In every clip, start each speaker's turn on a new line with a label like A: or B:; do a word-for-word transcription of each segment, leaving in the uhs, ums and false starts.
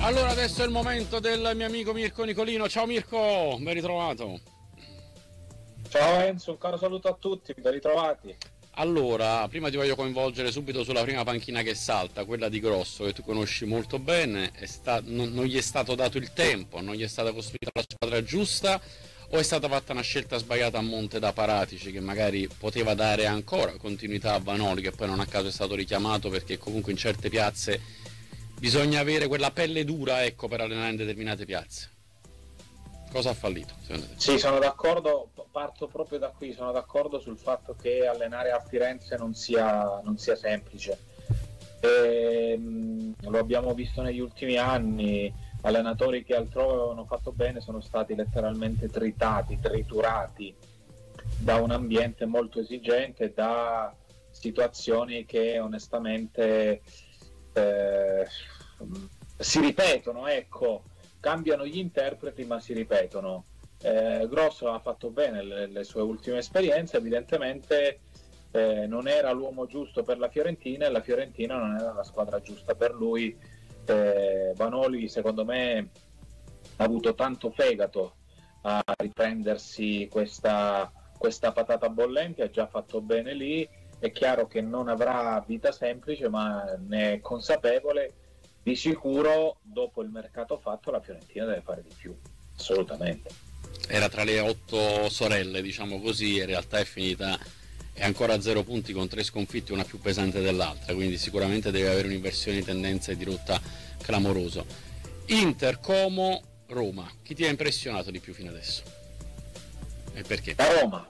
A: Allora adesso è il momento del mio amico Mirko Nicolino. Ciao Mirko, ben ritrovato.
B: Ciao Enzo, un caro saluto a tutti, ben ritrovati.
A: Allora, prima ti voglio coinvolgere subito sulla prima panchina che salta, quella di Grosso, che tu conosci molto bene. È sta- non, non gli è stato dato il tempo, non gli è stata costruita la squadra giusta, o è stata fatta una scelta sbagliata a monte da Paratici, che magari poteva dare ancora continuità a Vanoli, che poi non a caso è stato richiamato, perché comunque in certe piazze bisogna avere quella pelle dura, ecco, per allenare in determinate piazze. Cosa ha fallito, secondo te?
B: Sì, sono d'accordo, parto proprio da qui, sono d'accordo sul fatto che allenare a Firenze non sia, non sia semplice. E, mh, lo abbiamo visto negli ultimi anni, allenatori che altrove avevano fatto bene sono stati letteralmente tritati, triturati da un ambiente molto esigente, da situazioni che onestamente eh, si ripetono, ecco. Cambiano gli interpreti ma si ripetono. Eh, Grosso ha fatto bene le, le sue ultime esperienze, evidentemente eh, non era l'uomo giusto per la Fiorentina e la Fiorentina non era la squadra giusta per lui. eh, Vanoli secondo me ha avuto tanto fegato a riprendersi questa, questa patata bollente, ha già fatto bene lì. È chiaro che non avrà vita semplice, ma ne è consapevole. Di sicuro dopo il mercato fatto la Fiorentina deve fare di più, assolutamente.
A: Era tra le otto sorelle, diciamo così, in realtà è finita, è ancora a zero punti con tre sconfitte, una più pesante dell'altra, quindi sicuramente deve avere un'inversione di tendenza e di rotta clamoroso. Inter, Como, Roma, chi ti ha impressionato di più fino adesso? E perché?
B: La Roma.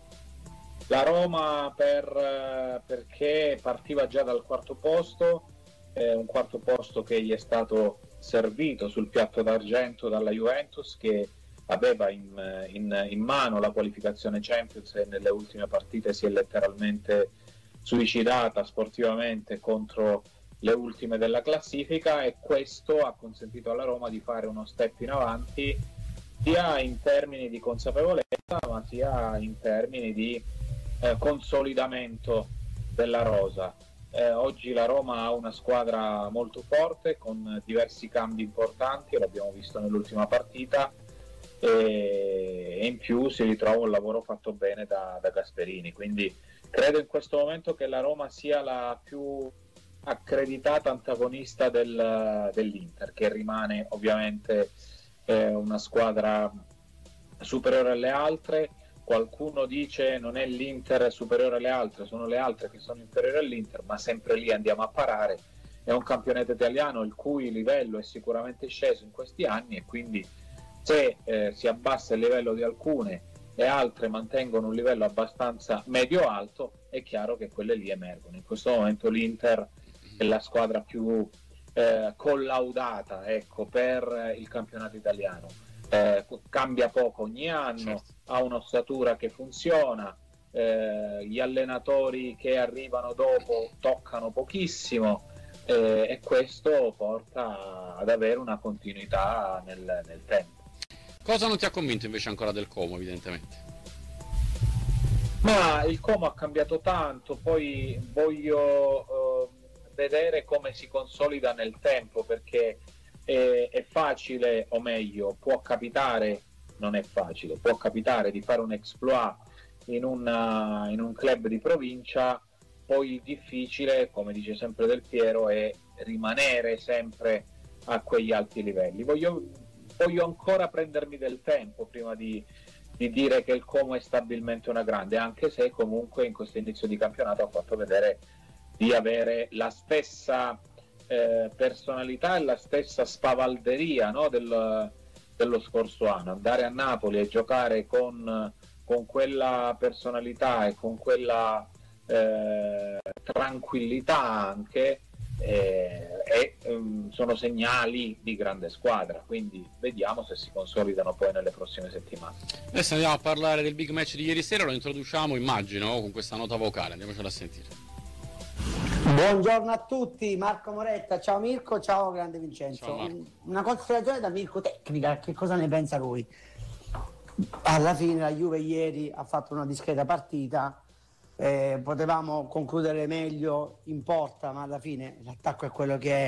B: La Roma per, perché partiva già dal quarto posto, eh, un quarto posto che gli è stato servito sul piatto d'argento dalla Juventus, che aveva in, in, in mano la qualificazione Champions e nelle ultime partite si è letteralmente suicidata sportivamente contro le ultime della classifica, e questo ha consentito alla Roma di fare uno step in avanti sia in termini di consapevolezza ma sia in termini di eh, consolidamento della rosa. Eh, oggi la Roma ha una squadra molto forte con diversi cambi importanti, l'abbiamo visto nell'ultima partita, e, e in più si ritrova un lavoro fatto bene da, da Gasperini, quindi credo in questo momento che la Roma sia la più accreditata antagonista del, dell'Inter, che rimane ovviamente eh, una squadra superiore alle altre. Qualcuno dice non è l'Inter superiore alle altre, sono le altre che sono inferiori all'Inter, ma sempre lì andiamo a parare. È un campionato italiano il cui livello è sicuramente sceso in questi anni, e quindi se eh, si abbassa il livello di alcune e altre mantengono un livello abbastanza medio-alto, è chiaro che quelle lì emergono. In questo momento l'Inter è la squadra più eh, collaudata, ecco, per il campionato italiano. Eh, cambia poco ogni anno, certo. Ha un'ossatura che funziona, eh, gli allenatori che arrivano dopo toccano pochissimo, eh, e questo porta ad avere una continuità nel, nel tempo.
A: Cosa non ti ha convinto invece ancora del Como, evidentemente?
B: Ma il Como ha cambiato tanto, poi voglio eh, vedere come si consolida nel tempo, perché è, è facile, o meglio, può capitare, non è facile, può capitare di fare un exploit in, una, in un club di provincia, poi difficile, come dice sempre Del Piero, è rimanere sempre a quegli alti livelli. Voglio, voglio ancora prendermi del tempo prima di, di dire che il Como è stabilmente una grande, anche se comunque in questo inizio di campionato ha fatto vedere di avere la stessa eh, personalità e la stessa spavalderia, no, del, dello scorso anno. Andare a Napoli e giocare con, con quella personalità e con quella eh, tranquillità anche eh, e, um, sono segnali di grande squadra, quindi vediamo se si consolidano poi nelle prossime settimane.
A: Adesso andiamo a parlare del big match di ieri sera, lo introduciamo, immagino, con questa nota vocale, andiamocela a sentire.
C: Buongiorno a tutti, Marco Moretta, ciao Mirko, ciao grande Vincenzo.
A: Ciao,
C: una considerazione da Mirko tecnica, che cosa ne pensa lui? Alla fine la Juve ieri ha fatto una discreta partita, eh, potevamo concludere meglio in porta, ma alla fine l'attacco è quello che è,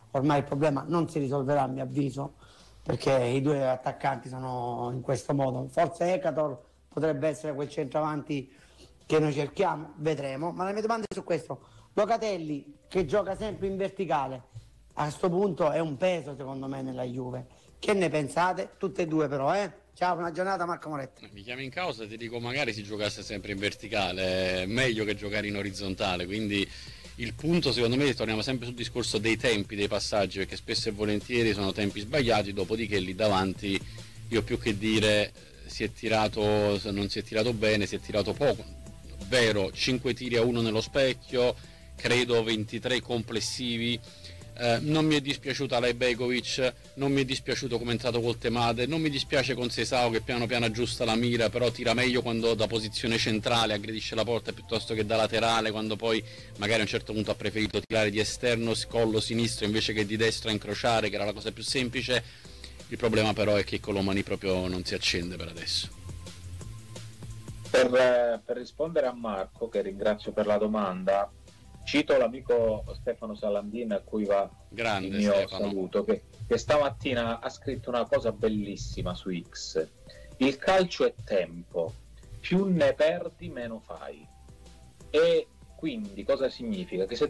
C: ormai il problema non si risolverà, a mio avviso, perché i due attaccanti sono in questo modo. Forse Ekator potrebbe essere quel centravanti che noi cerchiamo, vedremo. Ma la mia domanda è su questo: Locatelli, che gioca sempre in verticale, a questo punto è un peso secondo me nella Juve. Che ne pensate? Tutte e due però, eh? Ciao, buona giornata Marco Moretti.
A: Mi chiami in causa e ti dico magari si giocasse sempre in verticale, è meglio che giocare in orizzontale, quindi il punto secondo me torniamo sempre sul discorso dei tempi, dei passaggi, perché spesso e volentieri sono tempi sbagliati, dopodiché lì davanti io più che dire si è tirato, non si è tirato bene, si è tirato poco, vero, cinque tiri a uno nello specchio, credo ventitré complessivi. Eh, non mi è dispiaciuta Lejbegovic, non mi è dispiaciuto come è entrato col Temade, non mi dispiace con Seisao che piano piano aggiusta la mira, però tira meglio quando da posizione centrale aggredisce la porta piuttosto che da laterale, quando poi magari a un certo punto ha preferito tirare di esterno, collo sinistro invece che di destra a incrociare, che era la cosa più semplice. Il problema però è che Colomani proprio non si accende per adesso.
B: Per, per rispondere a Marco, che ringrazio per la domanda, cito l'amico Stefano Salandin, a cui va
A: Grande
B: il mio
A: Stefano.
B: saluto, che, che stamattina ha scritto una cosa bellissima su X. Il calcio è tempo, più ne perdi meno fai. E quindi cosa significa? Che se